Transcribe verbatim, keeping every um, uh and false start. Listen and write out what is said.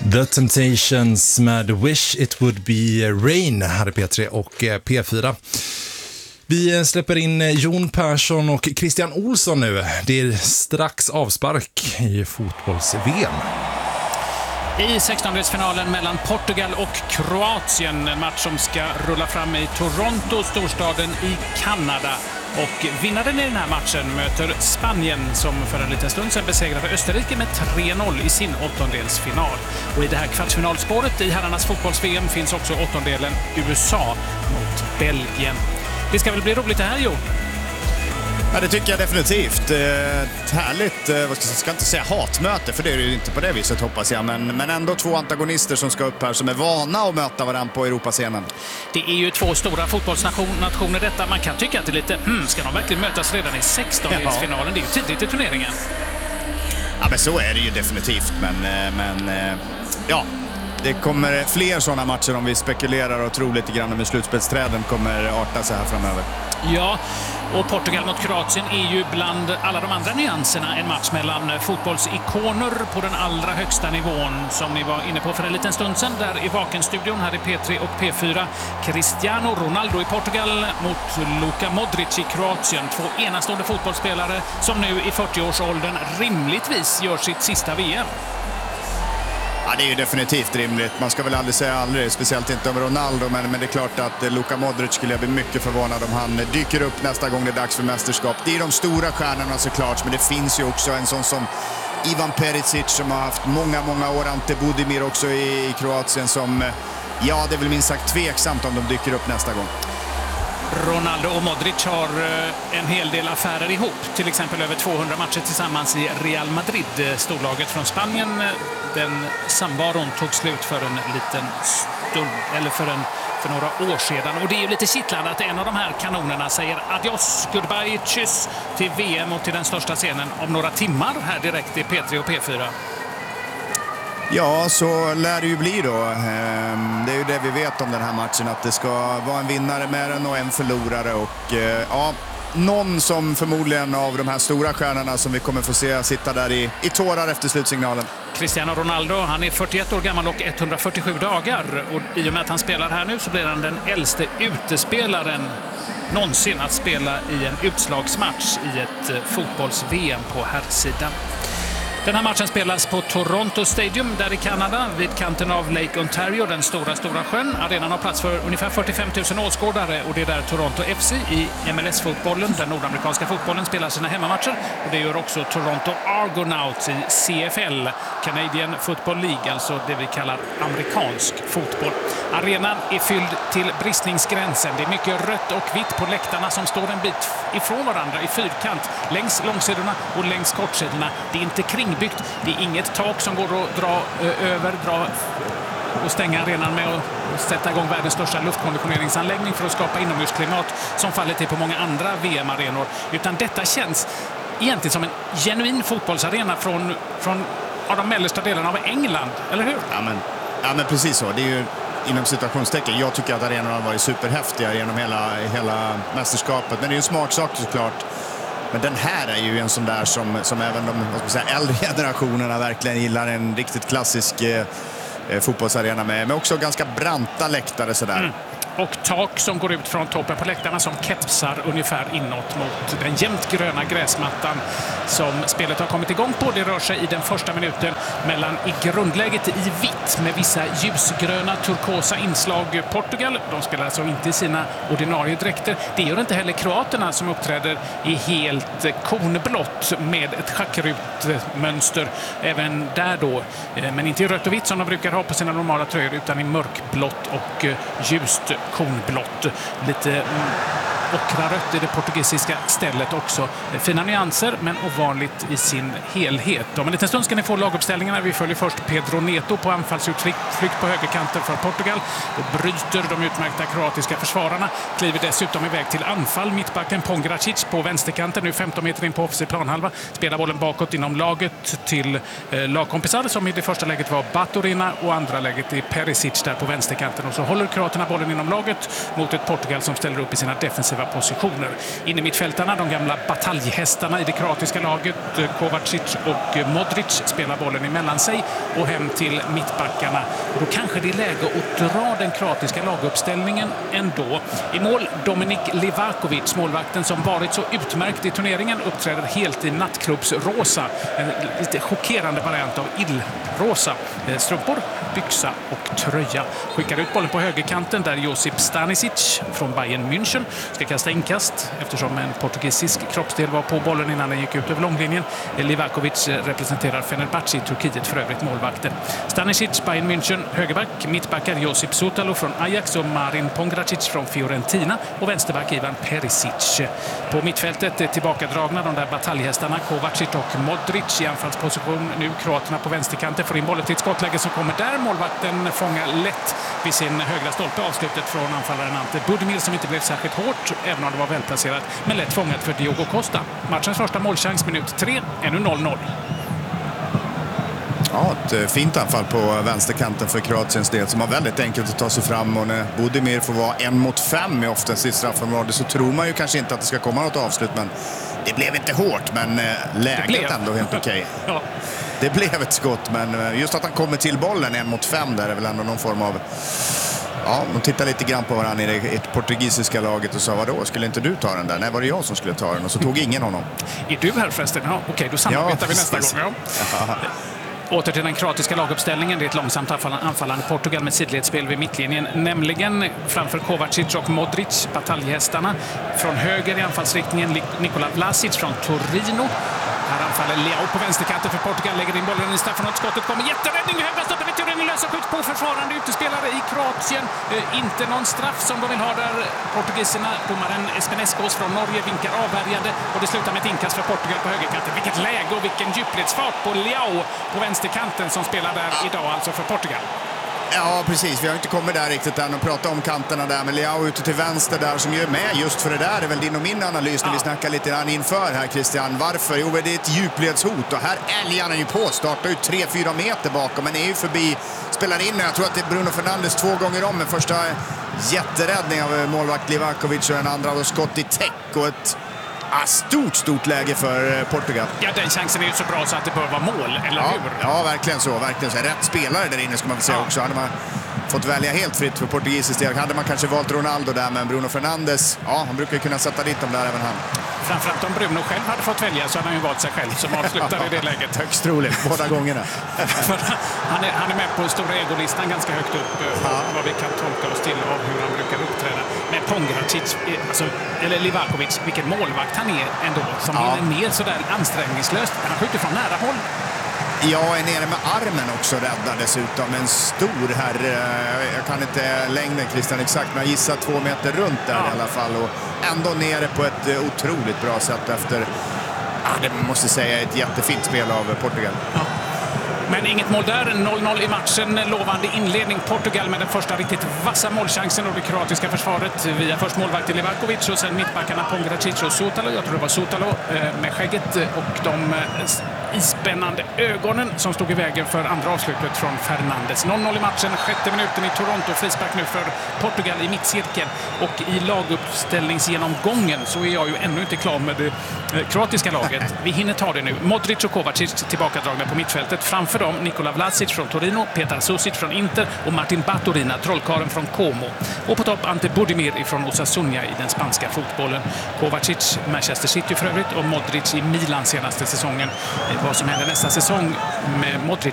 The Temptations med Wish It Would Be Rain här i P tre och P fyra. Vi släpper in Jon Persson och Christian Olsson nu. Det är strax avspark i fotbolls-V M. I sextondelsfinalen mellan Portugal och Kroatien, en match som ska rulla fram i Toronto, storstaden i Kanada. Och vinnaren i den här matchen möter Spanien som för en liten stund sedan besegrade Österrike med tre noll i sin åttondelsfinal. Och i det här kvartsfinalspåret i herrarnas fotbolls-V M finns också åttondelen U S A mot Belgien. Det ska väl bli roligt det här, Jo? Ja, det tycker jag definitivt. Ett härligt, vad ska jag ska inte säga hatmöte, för det är det ju inte på det viset hoppas jag. Men, men ändå två antagonister som ska upp här som är vana att möta varandra på Europascenen. Det är ju två stora fotbollsnationer detta. Man kan tycka att det är lite, hmm, ska de verkligen mötas redan i sextondelsfinalen? Ja. Det är ju tidigt i turneringen. Ja, men så är det ju definitivt. Men, men ja, det kommer fler sådana matcher om vi spekulerar och tror lite grann om slutspelsträden kommer arta sig här framöver. Ja, och Portugal mot Kroatien är ju bland alla de andra nyanserna en match mellan fotbollsikoner på den allra högsta nivån som ni var inne på för en liten stund sedan där i Vakenstudion här i P tre och P fyra. Cristiano Ronaldo i Portugal mot Luka Modric i Kroatien. Två enastående fotbollsspelare som nu i fyrtioårsåldern rimligtvis gör sitt sista V M. Ja, det är ju definitivt rimligt. Man ska väl aldrig säga aldrig, speciellt inte om Ronaldo, men, men det är klart att Luka Modric skulle jag bli mycket förvånad om han dyker upp nästa gång det är dags för mästerskap. Det är de stora stjärnorna såklart, men det finns ju också en sån som Ivan Perisic som har haft många, många år, Ante Budimir också i, i Kroatien som, ja, det är väl minst sagt tveksamt om de dyker upp nästa gång. Ronaldo och Modric har en hel del affärer ihop. Till exempel över tvåhundra matcher tillsammans i Real Madrid. Storlaget från Spanien. Den samvaron tog slut för en liten stund, eller för, en, för några år sedan. Och det är ju lite kittlande att en av de här kanonerna säger adios, goodbye, tschüss till V M och till den största scenen om några timmar här direkt i P tre och P fyra. Ja, så lär det ju bli då. Det är ju det vi vet om den här matchen, att det ska vara en vinnare med den och en förlorare. Och ja, någon som förmodligen av de här stora stjärnorna som vi kommer få se sitta där i, i tårar efter slutsignalen. Cristiano Ronaldo, han är fyrtioett år gammal och etthundrafyrtiosju dagar. Och i och med att han spelar här nu så blir han den äldste utespelaren någonsin att spela i en utslagsmatch i ett fotbolls-V M på herrsidan. Den här matchen spelas på Toronto Stadium där i Kanada vid kanten av Lake Ontario, den stora, stora sjön. Arenan har plats för ungefär fyrtiofem tusen åskådare och det är där Toronto F C i M L S-fotbollen, den nordamerikanska fotbollen, spelar sina hemmamatcher. Och det gör också Toronto Argonauts i C F L, Canadian Football League, alltså det vi kallar amerikansk fotboll. Arenan är fylld till bristningsgränsen. Det är mycket rött och vitt på läktarna som står en bit ifrån varandra i fyrkant längs långsidorna och längs kortsidorna. Det är inte kring byggt. Det är inget tak som går att dra över, dra och stänga arenan med och sätta igång världens största luftkonditioneringsanläggning för att skapa inomhusklimat som fallet är på många andra V M-arenor. Utan detta känns egentligen som en genuin fotbollsarena från, från av de mellersta delarna av England, eller hur? Ja, men, ja, men precis så. Det är ju inom situationstecken. Jag tycker att arenorna har varit superhäftiga genom hela, hela mästerskapet. Men det är ju en smart sak såklart. Men den här är ju en sån där som, som även de vad ska man säga, äldre generationerna verkligen gillar. En riktigt klassisk eh, fotbollsarena med, med också ganska branta läktare sådär. Mm. Och tak som går ut från toppen på läktarna som kepsar ungefär inåt mot den jämnt gröna gräsmattan som spelet har kommit igång på. Det rör sig i den första minuten mellan i grundläget i vitt med vissa ljusgröna turkosa inslag Portugal. De spelar alltså inte i sina ordinarie dräkter. Det gör inte heller kroaterna som uppträder i helt konblått med ett schackrutmönster. Även där då, men inte i rött och vitt som de brukar ha på sina normala tröjor utan i mörkblått och ljust konblått. Lite mm, ockrarött i det portugisiska stället också. Fina nyanser men ovanligt i sin helhet. Om en liten stund ska ni få laguppställningarna. Vi följer först Pedro Neto på anfallsutflykt på högerkanten för Portugal. Då bryter de utmärkta kroatiska försvararna. Kliver dessutom iväg till anfall. Mittbacken Pongracic på vänsterkanten. Nu femton meter in på offensiv planhalva. Spelar bollen bakåt inom laget till eh, lagkompisar som i det första läget var Baturina och andra läget är Perisic där på vänsterkanten. Och så håller kroaterna bollen inom laget mot ett Portugal som ställer upp i sina defensiva offensiva positioner. In i mittfältarna, de gamla bataljhästarna i det kroatiska laget, Kovacic och Modric spelar bollen emellan sig och hem till mittbackarna. Och då kanske det är läge att dra den kroatiska laguppställningen ändå. I mål Dominik Livakovic, målvakten som varit så utmärkt i turneringen, uppträder helt i nattklubbsrosa. En lite chockerande variant av illrosa. Strumpor, byxa och tröja. Skickar ut bollen på högerkanten där Josip Stanisic från Bayern München ska kasta inkast eftersom en portugisisk kroppsdel var på bollen innan den gick ut över långlinjen. Livakovic representerar Fenerbahce i Turkiet, för övrigt målvakten. Stanisic, Bayern München, högerback. Mittbackar Josip Sutalo från Ajax och Marin Pongracic från Fiorentina och vänsterback Ivan Perisic. På mittfältet tillbakadragna de där bataljhästarna Kovacic och Modric i anfallsposition. Nu kroaterna på vänsterkanten får in bollen till ett skottläge som kommer där. Målvakten fångar lätt vid sin högra stolpe avslutet från anfallaren Ante Budimir som inte blev särskilt hårt, även om det var välplacerat, men lätt fångat för Diogo Costa. Matchens första målchans, minut tre, ännu noll noll. Ja, ett fint anfall på vänsterkanten för Kroatiens del som har väldigt enkelt att ta sig fram, och när Budimir får vara en mot fem i offensivt straffområde så tror man ju kanske inte att det ska komma något avslut, men det blev inte hårt, men läget ändå helt okej. Okay. Ja. Det blev ett skott, men just att han kommer till bollen en mot fem där är väl ändå någon form av... Ja, de tittar lite grann på varandra i det portugisiska laget och sa, vadå, skulle inte du ta den där? Nej, var det jag som skulle ta den? Och så tog ingen honom. Är du här förresten? Ja, okej, då samarbetar ja, vi nästa gång. Ja. Åter till den kroatiska laguppställningen. Det är ett långsamt anfallande Portugal med sidledsspel vid mittlinjen. Nämligen framför Kovacic och Modric, bataljhästarna. Från höger i anfallsriktningen Nikola Vlasic från Torino. Här anfaller Leao på vänsterkanten för Portugal. Lägger in bollen i straffområdet. Skottet kommer. Jätteräddning i högra stoppen. Turin löser skjut på försvarande utespelare i Kroatien. Eh, inte någon straff som de vill ha där. Portugiserna, domaren Espeneskos från Norge vinkar avvärjande. Och det slutar med ett inkast för Portugal på högerkanten. Vilket läge och vilken djupledsfart på Leao på vänsterkanten som spelar där idag, alltså för Portugal. Ja, precis. Vi har inte kommit där riktigt än och prata om kanterna där. Men Leao ute till vänster där som gör med just för det där är väl din och min analys när ja. vi snackar lite grann inför här, Christian. Varför? Jo, det är ett djupledshot och här älgar han ju på. Startar ju tre fyra meter bakom men är ju förbi, spelar in. Jag tror att det är Bruno Fernandes två gånger om. En första jätteräddning av målvakt Livakovic och en andra och skott i täck och ett Ah, stort, stort läge för Portugal. Ja, den chansen är ju så bra så att det bör vara mål, eller ja, hur? Ja, verkligen så. Verkligen så. Rätt spelare där inne ska man väl säga ja. också. Hade man fått välja helt fritt för portugisiskt del hade man kanske valt Ronaldo där, men Bruno Fernandes, ja, han brukar ju kunna sätta dit dem där även han. Framförallt om Bruno själv hade fått välja så hade han ju valt sig själv som avslutar i det läget. Högst troligt, båda gångerna. han, är, han är med på stora egolistan ganska högt upp, ja. vad vi kan tolka oss till av hur han brukar uppträda. Men Pongracic, alltså, eller Livakovic, vilken målvakt han är ändå, som ja. är mer sådär ansträngningslöst. Han skjuter från nära håll. Ja, är nere med armen också räddar dessutom. En stor här, jag kan inte längden Christian exakt, men jag gissar två meter runt där ja. i alla fall. Och ändå nere på ett otroligt bra sätt efter, ja, det måste säga, ett jättefint spel av Portugal. Ja. Men inget mål där. noll noll i matchen. Lovande inledning. Portugal med den första riktigt vassa målchansen och det kroatiska försvaret via först målvakt Livakovic och sen mittbackarna Pongracic och Sutalo. Jag tror det var Sutalo med skägget och de ispännande ögonen som stod i vägen för andra avslutet från Fernandes. noll noll i matchen. Sjätte minuten i Toronto. Frispark nu för Portugal i mittcirkeln. Och i laguppställningsgenomgången så är jag ju ännu inte klar med det kroatiska laget. Vi hinner ta det nu. Modric och Kovacic tillbakadragna på mittfältet. Framför dem Nikola Vlasic från Torino, Petar Susic från Inter och Martin Baturina, trollkaren från Como. Och på topp Ante Budimir från Osasuna i den spanska fotbollen. Kovacic, Manchester City för övrigt, och Modric i Milan senaste säsongen. Vad som händer nästa säsong med Modric